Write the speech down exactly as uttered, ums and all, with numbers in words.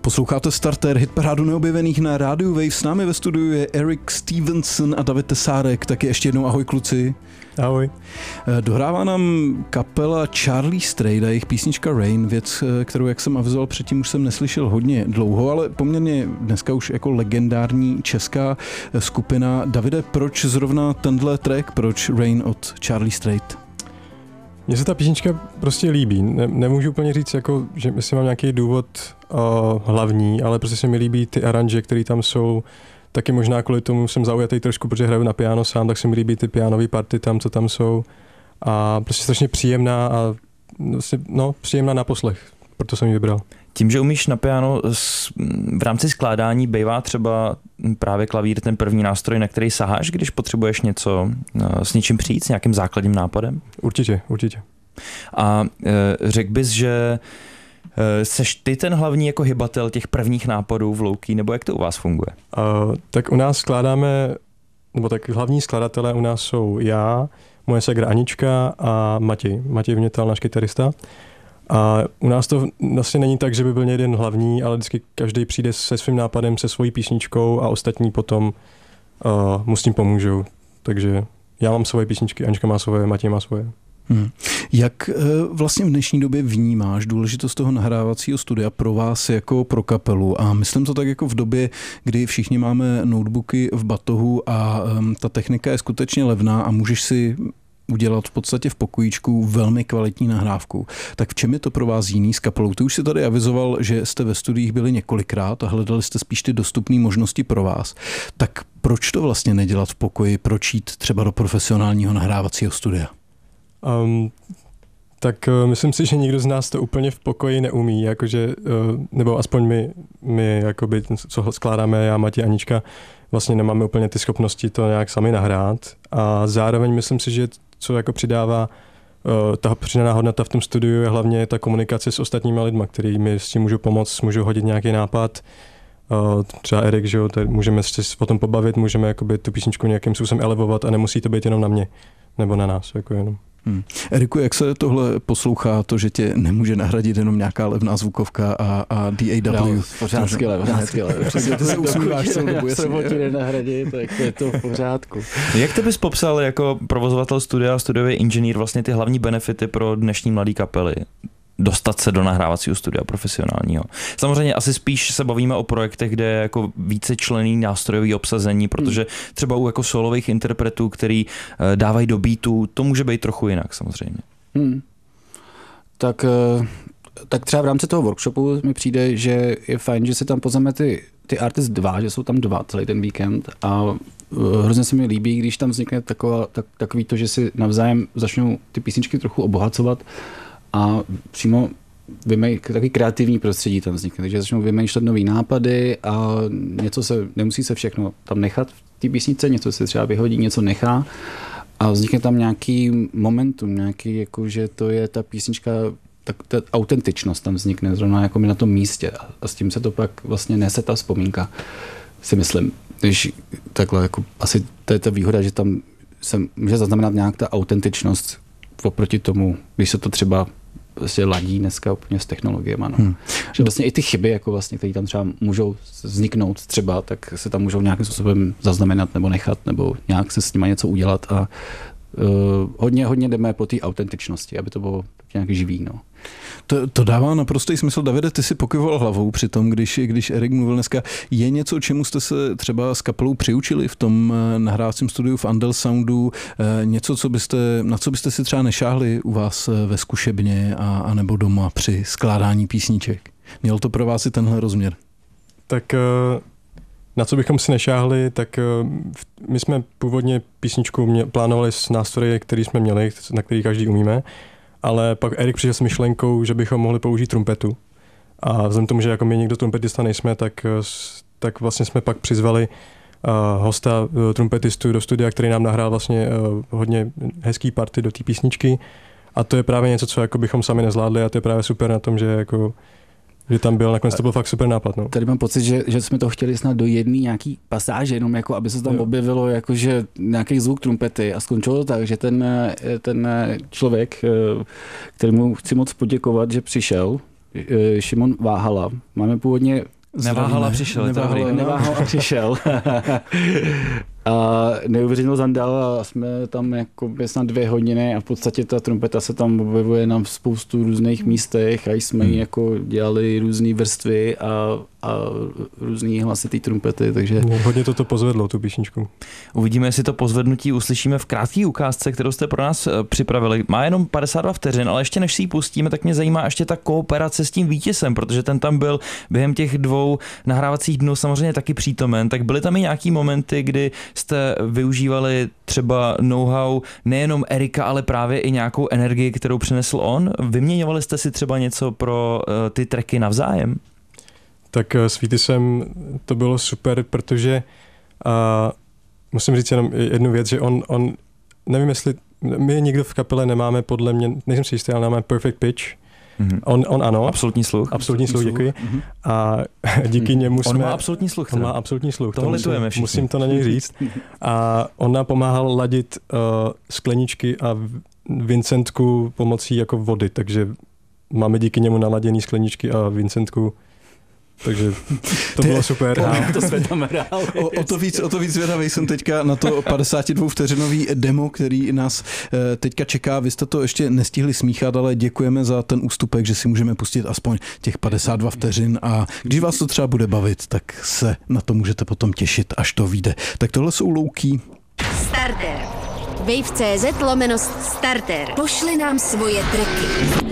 Posloucháte Starter, hitparádu neobjevených na rádiu Wave. S námi ve studiu je Eric Stevenson a David Tesárek. Taky ještě jednou ahoj kluci. Ahoj. Dohrává nám kapela Charlie Straight a jejich písnička Rain, věc, kterou, jak jsem avizoval předtím, už jsem neslyšel hodně dlouho, ale poměrně dneska už jako legendární česká skupina. Davide, proč zrovna tenhle track, proč Rain od Charlie Straight? Mně se ta písnička prostě líbí. Ne, nemůžu úplně říct, jako, že si mám nějaký důvod uh, hlavní, ale prostě se mi líbí ty aranže, které tam jsou. Taky možná kvůli tomu jsem zaujatý trošku, protože hraju na piano sám, tak se mi líbí ty pianové party tam, co tam jsou. A prostě strašně příjemná a no, příjemná na poslech, proto jsem ji vybral. Tím, že umíš na piano, v rámci skládání bývá třeba právě klavír ten první nástroj, na který saháš, když potřebuješ něco s něčím přijít, s nějakým základním nápadem? Určitě, určitě. A řekl bys, že seš ty ten hlavní jako hybatel těch prvních nápadů v Low-Key, nebo jak to u vás funguje? Uh, tak u nás skládáme, nebo tak hlavní skladatelé u nás jsou já, moje segra Anička a Matěj. Matěj Vnětal, náš kytarista. A u nás to vlastně není tak, že by byl jeden hlavní, ale vždycky každý přijde se svým nápadem, se svojí písničkou a ostatní potom uh, mu s tím pomůžou. Takže já mám svoje písničky, Anička má svoje, Matěj má svoje. Hmm. Jak vlastně v dnešní době vnímáš důležitost toho nahrávacího studia pro vás jako pro kapelu? A myslím to tak jako v době, kdy všichni máme notebooky v batohu a um, ta technika je skutečně levná a můžeš si udělat v podstatě v pokojíčku velmi kvalitní nahrávku. Tak v čem je to pro vás jiný s kapelou? Ty už si tady avizoval, že jste ve studiích byli několikrát a hledali jste spíš ty dostupné možnosti pro vás. Tak proč to vlastně nedělat v pokoji? Proč jít třeba do profesionálního nahrávacího studia? Um, tak uh, myslím si, že nikdo z nás to úplně v pokoji neumí, jakože, uh, nebo aspoň my, my jakoby, co skládáme, já, Matěj, Anička, vlastně nemáme úplně ty schopnosti to nějak sami nahrát a zároveň myslím si, že co jako přidává uh, ta přidaná hodnota v tom studiu je hlavně ta komunikace s ostatními lidmi, který mi s tím můžou pomoct, můžou hodit nějaký nápad, uh, třeba Erik, že jo, můžeme se o tom pobavit, můžeme jakoby tu písničku nějakým způsobem elevovat a nemusí to být jenom na mě nebo na nás, jako jenom. Hmm. Eriku, jak se tohle poslouchá, to, že tě nemůže nahradit jenom nějaká levná zvukovka a, a D A W? No, pořád skvěle, pořád skvěle. Přesně, ty se usmíváš celou dobu, jasně. Já se nenahradit, tak je to v pořádku. Jak ty bys popsal jako provozovatel studia a studiový inženýr vlastně ty hlavní benefity pro dnešní mladé kapely? Dostat se do nahrávacího studia profesionálního. Samozřejmě asi spíš se bavíme o projektech, kde je jako vícečlenný nástrojový obsazení, protože třeba u jako solových interpretů, který dávají do beatu, to může být trochu jinak samozřejmě. Hmm. Tak, tak třeba v rámci toho workshopu mi přijde, že je fajn, že se tam pozveme ty, ty artist dva, že jsou tam dva celý ten víkend a hrozně se mi líbí, když tam vznikne taková, tak, takový to, že si navzájem začnou ty písničky trochu obohacovat a přímo vymej, takový kreativní prostředí tam vznikne, takže začnou vymýšlet nový nápady a něco se, nemusí se všechno tam nechat v té písničce, něco se třeba vyhodí, něco nechá a vznikne tam nějaký momentum, nějaký, jako, že to je ta písnička, tak ta autentičnost tam vznikne zrovna jako na tom místě a s tím se to pak vlastně nese ta vzpomínka, si myslím. Když takhle, jako, asi to je ta výhoda, že tam se může zaznamenat nějak ta autentičnost oproti tomu, když se to třeba vlastně ladí dneska úplně s technologiemi. No. Hmm. Že vlastně i ty chyby, jako vlastně, které tam třeba můžou vzniknout třeba, tak se tam můžou nějakým způsobem zaznamenat nebo nechat, nebo nějak se s nimi něco udělat a uh, hodně, hodně jdeme po té autentičnosti, aby to bylo nějak živý. No. To, to dává naprostý smysl. Davide, ty si pokyvoval hlavou při tom, když, když Erik mluvil dneska. Je něco, čemu jste se třeba s kapelou přiučili v tom nahrávacím studiu v Andel Soundu? Něco, co byste, na co byste si třeba nešáhli u vás ve zkušebně a, a nebo doma při skládání písniček? Měl to pro vás i tenhle rozměr? Tak na co bychom si nešáhli, tak my jsme původně písničku mě, plánovali s nástroji, který jsme měli, na který každý umíme. Ale pak Erik přišel s myšlenkou, že bychom mohli použít trumpetu. A vzhledem tomu, že jako my někdo trumpetista nejsme, tak, tak vlastně jsme pak přizvali uh, hosta uh, trumpetistu do studia, který nám nahrál vlastně uh, hodně hezký party do té písničky. A to je právě něco, co jako bychom sami nezvládli a to je právě super na tom, že jako že tam byl, nakonec to byl fakt super nápad. No. Tady mám pocit, že, že jsme to chtěli snad do jedné nějaký pasáže, jenom jako, aby se tam jo. objevilo jakože nějaký zvuk trumpety a skončilo to tak, že ten, ten člověk, kterému chci moc poděkovat, že přišel, Šimon Váhala. Máme původně... Neváhala, přišel. Neváhala, neváhala a přišel. A neuvěřitelnou zandal a jsme tam jako snad dvě hodiny a v podstatě ta trumpeta se tam objevuje na spoustu různých místech a jsme hmm. jako dělali různé vrstvy a, a různý hlasy té trumpety, takže... No, hodně toto pozvedlo, tu písničku. Uvidíme, jestli to pozvednutí uslyšíme v krátké ukázce, kterou jste pro nás připravili. Má jenom padesát dva vteřin, ale ještě než si ji pustíme, tak mě zajímá ještě ta kooperace s tím Vítězem, protože ten tam byl během těch dvou nahrávacích dnů samozřejmě taky přítomen, tak byly tam i nějaký momenty, kdy jste využívali třeba know-how nejenom Erika, ale právě i nějakou energii, kterou přinesl on? Vyměňovali jste si třeba něco pro uh, ty tracky navzájem? Tak s Vítisem to bylo super, protože uh, musím říct jenom jednu věc, že on, on nevím, jestli my nikdo v kapele nemáme, podle mě, nejsem si jistý, ale máme perfect pitch. Mm-hmm. On, on ano. Absolutní sluch. Absolutní sluch, děkuji. Mm-hmm. A díky němu jsme... On má absolutní sluch. On má absolutní sluch. Toho litujeme všichni. Musím to na něj říct. A on nám pomáhal ladit uh, skleničky a Vincentku pomocí jako vody, takže máme díky němu naladěný skleničky a Vincentku. Takže to Ty, bylo super. To jsme tam hráli. O, o, to víc, o to víc zvědavý jsem teďka na to padesátidvouvteřinový demo, který nás teďka čeká. Vy jste to ještě nestihli smíchat, ale děkujeme za ten ústupek, že si můžeme pustit aspoň těch padesát dva vteřin a když vás to třeba bude bavit, tak se na to můžete potom těšit, až to vyjde. Tak tohle jsou louky. Starter. Wave tečka cz lomeno starter. Pošli nám svoje triky.